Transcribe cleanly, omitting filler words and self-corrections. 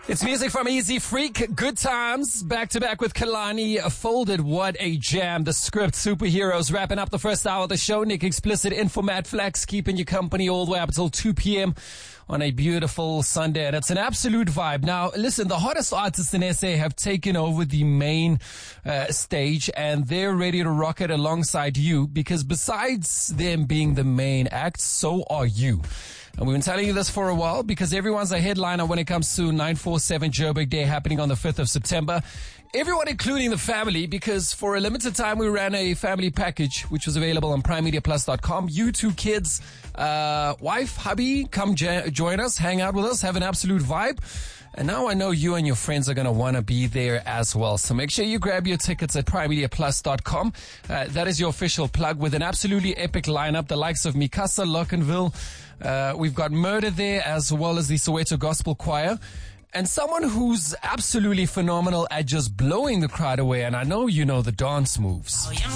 It's music from Easy Freak. Good times. Back to back with Kalani. Folded. What a jam. The Script Superheroes wrapping up the first hour of the show. Nick Explicit, Informat Flex keeping you company all the way up until 2 p.m. on a beautiful Sunday. And it's an absolute vibe. Now, listen, the hottest artists in SA have taken over the main stage and they're ready to rock it alongside you because besides them being the main act, so are you. And we've been telling you this for a while because everyone's a headliner when it comes to 947 Joburg Day happening on the 5th of September. Everyone, including the family, because for a limited time we ran a family package which was available on primemediaplus.com. You two kids, wife, hubby, come join us, hang out with us, have an absolute vibe. And now I know you and your friends are going to want to be there as well. So make sure you grab your tickets at primemediaplus.com. That is your official plug with an absolutely epic lineup, the likes of Mikasa, Lockenville. We've got Murder there as well as the Soweto Gospel Choir. And someone who's absolutely phenomenal at just blowing the crowd away. And I know you know the dance moves.